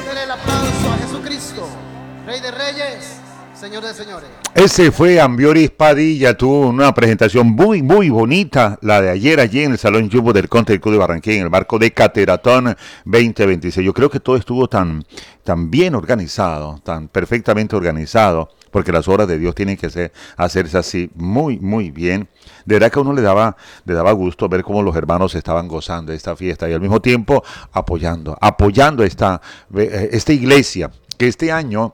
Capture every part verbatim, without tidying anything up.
Dele el aplauso a Jesucristo, Rey de Reyes, Señor de Señores. Ese fue Ambioris Padilla, tuvo una presentación muy, muy bonita, la de ayer allí en el Salón Jumbo del Country Club de Barranquilla, en el marco de Cateratón veinte veintiséis. Yo creo que todo estuvo tan, tan bien organizado, tan perfectamente organizado, porque las obras de Dios tienen que ser, hacerse así muy, muy bien. De verdad que a uno le daba, le daba gusto ver cómo los hermanos estaban gozando de esta fiesta y al mismo tiempo apoyando, apoyando esta, esta iglesia, que este año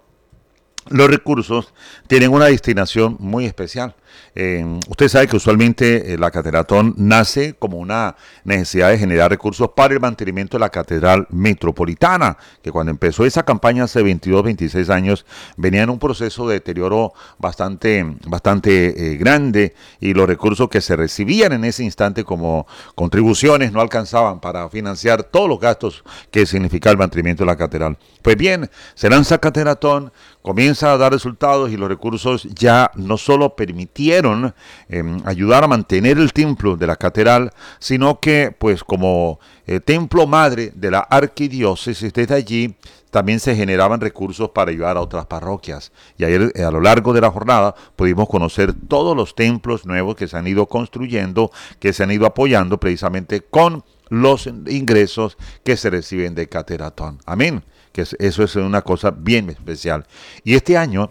los recursos tienen una destinación muy especial. Eh, usted sabe que usualmente eh, la Cateratón nace como una necesidad de generar recursos para el mantenimiento de la Catedral Metropolitana, que cuando empezó esa campaña hace veintidós, veintiséis años, venía en un proceso de deterioro bastante, bastante eh, grande, y los recursos que se recibían en ese instante como contribuciones no alcanzaban para financiar todos los gastos que significa el mantenimiento de la Catedral. Pues bien, se lanza Cateratón, comienza a dar resultados y los recursos ya no solo permitieron eh, ayudar a mantener el templo de la catedral, sino que pues como eh, templo madre de la arquidiócesis, desde allí también se generaban recursos para ayudar a otras parroquias. Y ayer a lo largo de la jornada pudimos conocer todos los templos nuevos que se han ido construyendo, que se han ido apoyando precisamente con los ingresos que se reciben de Cateratón. Amén. Que eso es una cosa bien especial. Y este año,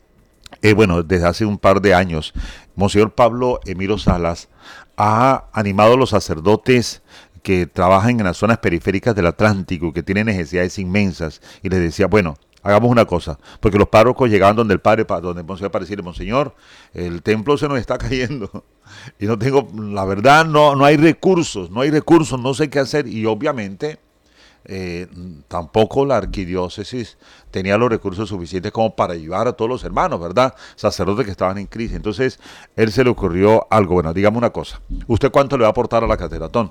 eh, bueno, desde hace un par de años, Monseñor Pablo Emiro Salas ha animado a los sacerdotes que trabajan en las zonas periféricas del Atlántico, que tienen necesidades inmensas, y les decía, bueno, hagamos una cosa, porque los párrocos llegaban donde el padre, donde el monseñor, para decirle, Monseñor, el templo se nos está cayendo, y no tengo, la verdad, no, no hay recursos, no hay recursos, no sé qué hacer, y obviamente Eh, tampoco la arquidiócesis tenía los recursos suficientes como para ayudar a todos los hermanos, ¿verdad? Sacerdotes que estaban en crisis. Entonces, él se le ocurrió algo. Bueno, digamos una cosa. ¿Usted cuánto le va a aportar a la Cateratón?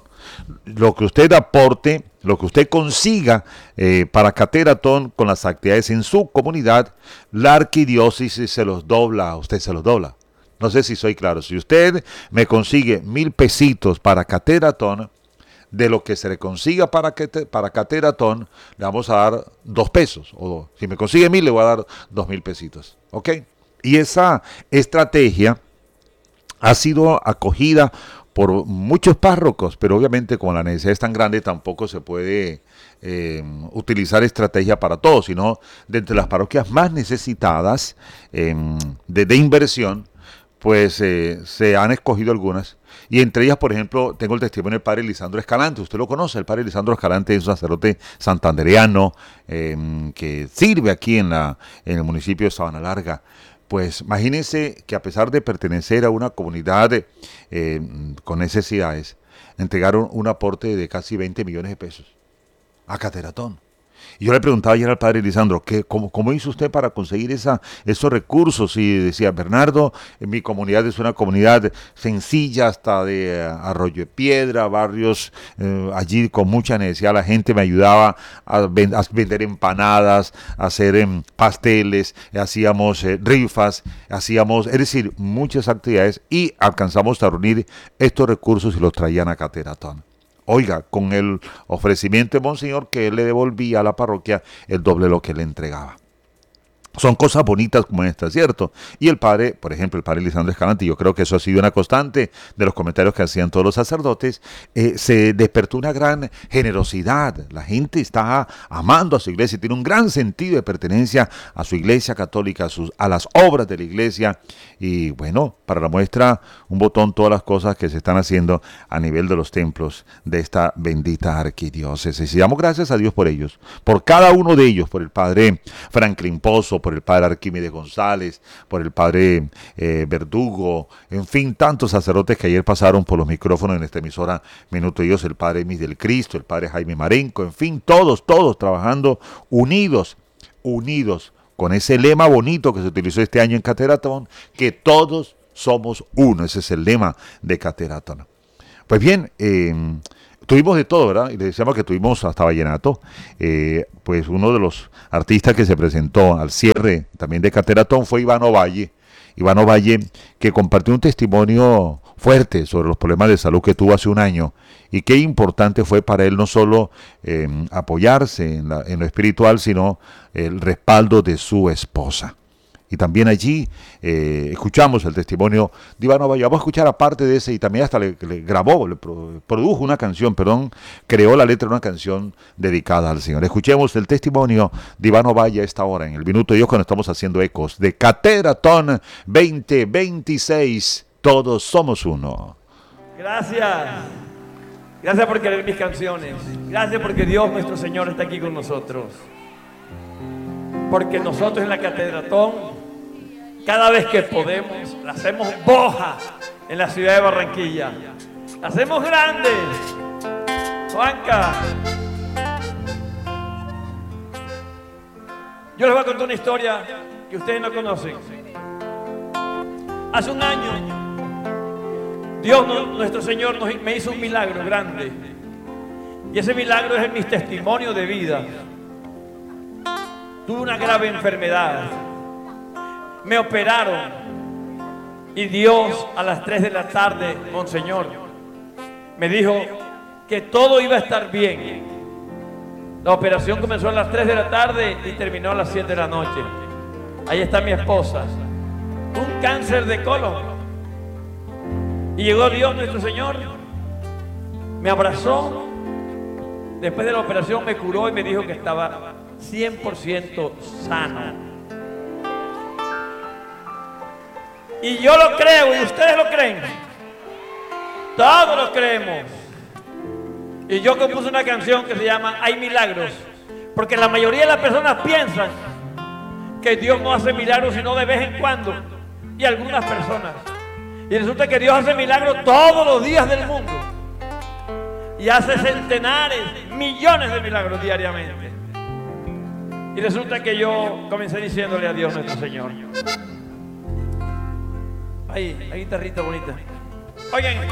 Lo que usted aporte, lo que usted consiga eh, para Cateratón con las actividades en su comunidad, la arquidiócesis se los dobla, a usted se los dobla. No sé si soy claro. Si usted me consigue mil pesitos para Cateratón, de lo que se le consiga para, que te, para Cateratón, le vamos a dar dos pesos. O si me consigue mil, le voy a dar dos mil pesitos. ¿Ok? Y esa estrategia ha sido acogida por muchos párrocos, pero obviamente como la necesidad es tan grande, tampoco se puede eh, utilizar estrategia para todos, sino de entre las parroquias más necesitadas eh, de, de inversión, pues eh, se han escogido algunas. Y entre ellas, por ejemplo, tengo el testimonio del padre Lisandro Escalante. Usted lo conoce, el padre Lisandro Escalante es un sacerdote santandereano eh, que sirve aquí en, la, en el municipio de Sabana Larga. Pues imagínense que a pesar de pertenecer a una comunidad eh, con necesidades, entregaron un aporte de casi veinte millones de pesos a Cateratón. Y yo le preguntaba ayer al padre Lisandro, ¿qué, cómo, ¿cómo hizo usted para conseguir esa, esos recursos? Y decía, Bernardo, en mi comunidad es una comunidad sencilla, hasta de uh, Arroyo de Piedra, barrios uh, allí con mucha necesidad. La gente me ayudaba a, ven, a vender empanadas, a hacer um, pasteles, hacíamos eh, rifas, hacíamos, es decir, muchas actividades, y alcanzamos a reunir estos recursos y los traían a Cateratón. Oiga, con el ofrecimiento de Monseñor, que él le devolvía a la parroquia el doble de lo que le entregaba. Son cosas bonitas como esta, ¿cierto? Y el padre, por ejemplo, el padre Lisandro Escalante, yo creo que eso ha sido una constante de los comentarios que hacían todos los sacerdotes, eh, se despertó una gran generosidad. La gente está amando a su iglesia, tiene un gran sentido de pertenencia a su iglesia católica, a, sus, a las obras de la iglesia. Y bueno, para la muestra, un botón, todas las cosas que se están haciendo a nivel de los templos de esta bendita arquidiócesis. Y damos gracias a Dios por ellos, por cada uno de ellos, por el padre Franklin Pozo, por el padre Arquímedes González, por el padre eh, Verdugo, en fin, tantos sacerdotes que ayer pasaron por los micrófonos en esta emisora Minuto de Dios, el padre Emis del Cristo, el padre Jaime Marenco, en fin, todos, todos trabajando unidos, unidos, con ese lema bonito que se utilizó este año en Cateratón, que todos somos uno. Ese es el lema de Cateratón. Pues bien, eh, tuvimos de todo, ¿verdad? Y les decíamos que tuvimos hasta vallenato. Eh, pues uno de los artistas que se presentó al cierre también de Cateratón fue Iván Ovalle. Iván Ovalle, que compartió un testimonio fuerte sobre los problemas de salud que tuvo hace un año y qué importante fue para él no solo eh, apoyarse en, la, en lo espiritual, sino el respaldo de su esposa. Y también allí eh, escuchamos el testimonio de Iván Ovalle. Vamos a escuchar aparte de ese, y también hasta le, le grabó, le produjo una canción, perdón, creó la letra de una canción dedicada al Señor. Escuchemos el testimonio de Iván Ovalle a esta hora, en el Minuto de Dios, cuando estamos haciendo ecos de Cateratón veinte veintiséis. Todos somos uno. Gracias. Gracias por querer mis canciones. Gracias porque Dios nuestro Señor está aquí con nosotros. Porque nosotros en la Cateratón, cada vez que podemos, la hacemos boja en la ciudad de Barranquilla. La hacemos grande. Juanca. Yo les voy a contar una historia que ustedes no conocen. Hace un año, Dios, nuestro Señor, nos, me hizo un milagro grande. Y ese milagro es mi testimonio de vida. Tuve una grave enfermedad. Me operaron. Y Dios, a las tres de la tarde, Monseñor, me dijo que todo iba a estar bien. La operación comenzó a las tres de la tarde y terminó a las siete de la noche. Ahí está mi esposa. Un cáncer de colon. Y llegó Dios nuestro Señor, me abrazó, después de la operación me curó y me dijo que estaba cien por ciento sano. Y yo lo creo, y ustedes lo creen. Todos lo creemos. Y yo compuse una canción que se llama Hay Milagros, porque la mayoría de las personas piensan que Dios no hace milagros sino de vez en cuando, y algunas personas. Y resulta que Dios hace milagros todos los días del mundo. Y hace centenares, millones de milagros diariamente. Y resulta que yo comencé diciéndole a Dios nuestro Señor. Ahí, la guitarrita bonita. Oigan,